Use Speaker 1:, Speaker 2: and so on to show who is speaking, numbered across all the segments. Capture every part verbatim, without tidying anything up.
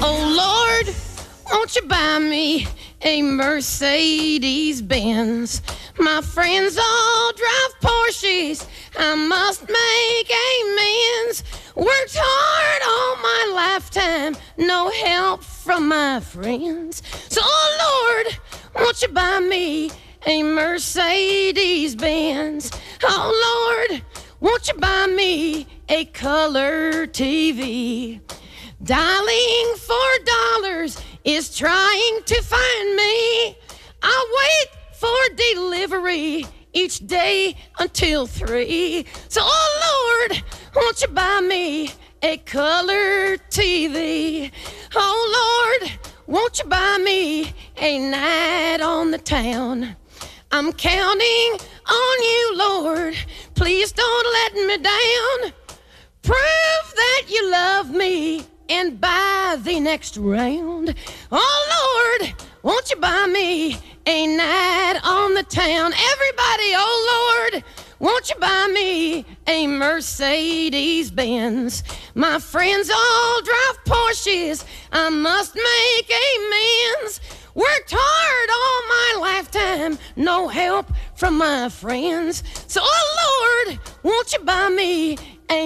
Speaker 1: Oh Lord, won't you buy me a Mercedes-Benz? My friends all drive Porsches, I must make amends. Worked hard all my lifetime, no help from my friends. So, oh Lord, won't you buy me a Mercedes-Benz? Oh Lord, won't you buy me a color T V? Dialing for dollars is trying to find me. I wait for delivery each day until three. So, oh Lord, won't you buy me a color T V? Oh Lord, won't you buy me a night on the town? I'm counting on you, Lord. Please don't let me down. Prove that you love me and buy the next round. Oh Lord, won't you buy me a night on the town? Everybody, oh Lord, won't you buy me a Mercedes-Benz? My friends all drive Porsches, I must make amends. Worked hard all my lifetime, no help from my friends. So, oh Lord, won't you buy me a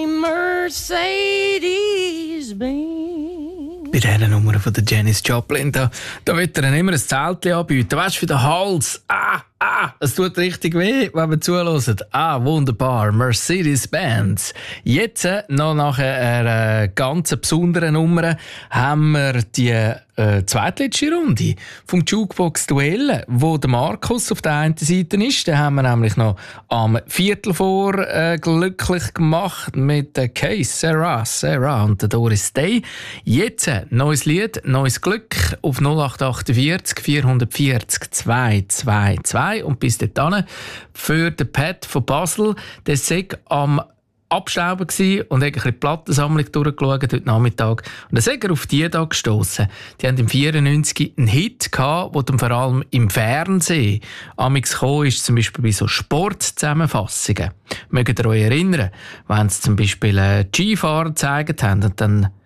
Speaker 1: Mercedes-Benz?
Speaker 2: Bei dieser Nummer von der Janis Joplin, da, da wird er immer ein Zeltchen anbieten. Weißt du, für den Hals. Ah, ah, es tut richtig weh, wenn man zuhört. Ah, wunderbar. Mercedes-Benz. Jetzt, noch nach einer ganz besonderen Nummer, haben wir die äh, zweitletzte Runde vom Jukebox-Duell, wo der Markus auf der einen Seite ist. Den haben wir nämlich noch am Viertel vor äh, glücklich gemacht mit der Case, Sarah, Sarah und der Doris Day. Jetzt neues Lied, neues Glück auf null acht acht vier vier vier zehn zwei zwei zwei und bis dahin für den Pat von Basel, der sei am Abstauben gsi und hat die Plattensammlung durchgeschaut heute Nachmittag. Und dann ist er auf die da gestossen. Die haben im vierundneunzig einen Hit gehabt, der dann vor allem im Fernsehen amix gekommen ist, zum Beispiel bei so Sportzusammenfassungen. Mögt ihr euch erinnern, wenn sie zum Beispiel äh, Skifahrer gezeigt haben und dann